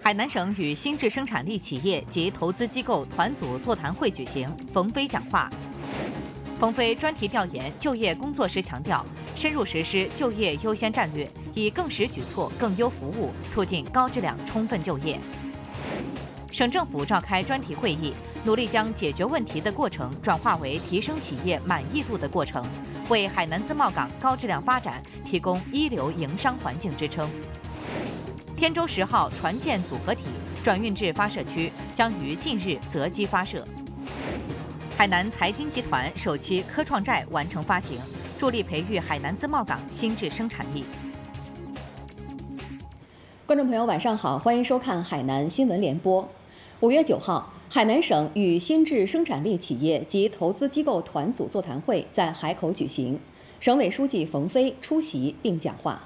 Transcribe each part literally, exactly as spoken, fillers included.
海南省与新质生产力企业及投资机构团组座谈会举行，冯飞讲话。冯飞专题调研就业工作时强调，深入实施就业优先战略，以更实举措、更优服务促进高质量充分就业。省政府召开专题会议，努力将解决问题的过程转化为提升企业满意度的过程，为海南自贸港高质量发展提供一流营商环境支撑。天舟十号船舰组合体转运至发射区，将于近日择机发射。海南财金集团首期科创债完成发行，助力培育海南自贸港新质生产力。 观众朋友，晚上好，欢迎收看海南新闻联播。五月九号，海南省与新质生产力企业及投资机构团组座谈会在海口举行，省委书记冯飞出席并讲话。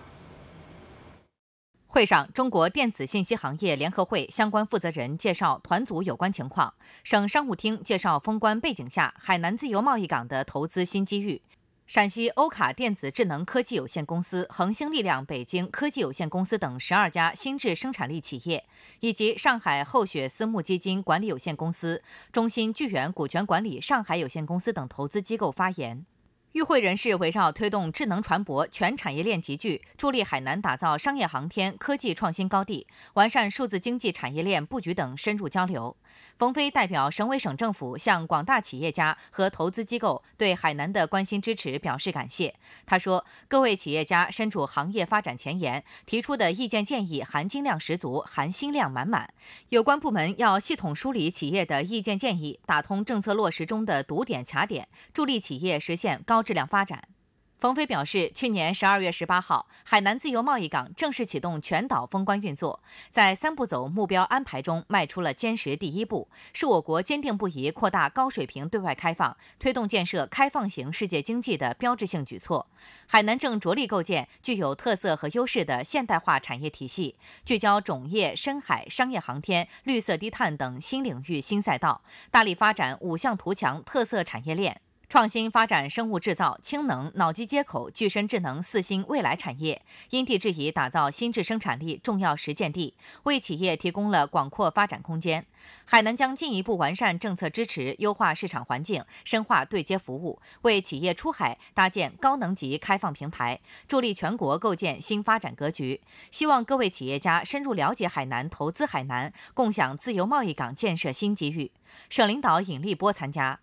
会上，中国电子信息行业联合会相关负责人介绍团组有关情况，省商务厅介绍封关背景下海南自由贸易港的投资新机遇。陕西欧卡电子智能科技有限公司、恒星力量北京科技有限公司等十二家新质生产力企业，以及上海厚雪私募基金管理有限公司、中芯聚源股权管理上海有限公司等投资机构发言。与会人士围绕推动智能船舶全产业链集聚，助力海南打造商业航天科技创新高地，完善数字经济产业链布局等深入交流。冯飞代表省委省政府向广大企业家和投资机构对海南的关心支持表示感谢。他说，各位企业家身处行业发展前沿，提出的意见建议含金量十足，含心量满满。有关部门要系统梳理企业的意见建议，打通政策落实中的堵点卡点，助力企业实现高质量发展。冯飞表示，去年十二月十八号，海南自由贸易港正式启动全岛封关运作，在三步走目标安排中迈出了坚实第一步，是我国坚定不移扩大高水平对外开放、推动建设开放型世界经济的标志性举措。海南正着力构建具有特色和优势的现代化产业体系，聚焦种业、深海、商业航天、绿色低碳等新领域新赛道，大力发展五项图强特色产业链。创新发展生物制造、氢能、脑机接口、具身智能四新未来产业，因地制宜打造新质生产力重要实践地，为企业提供了广阔发展空间。海南将进一步完善政策支持，优化市场环境，深化对接服务，为企业出海搭建高能级开放平台，助力全国构建新发展格局。希望各位企业家深入了解海南，投资海南，共享自由贸易港建设新机遇。省领导尹立波参加。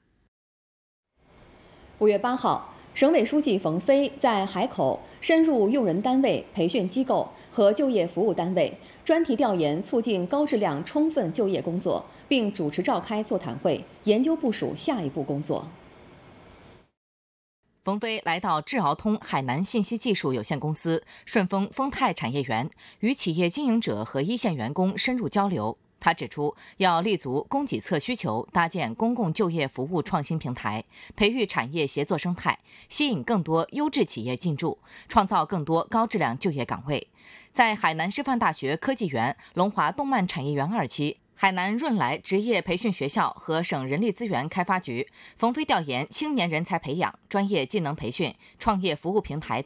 五月八号，省委书记冯飞在海口深入用人单位、培训机构和就业服务单位，专题调研促进高质量充分就业工作，并主持召开座谈会，研究部署下一步工作。 冯飞来到智鳌通海南信息技术有限公司、顺丰丰泰产业园，与企业经营者和一线员工深入交流。他指出，要立足供给侧需求，搭建公共就业服务创新平台，培育产业协作生态，吸引更多优质企业进驻，创造更多高质量就业岗位。在海南师范大学科技园、龙华动漫产业园二期、海南润来职业培训学校和省人力资源开发局，冯飞调研青年人才培养、专业技能培训、创业服务平台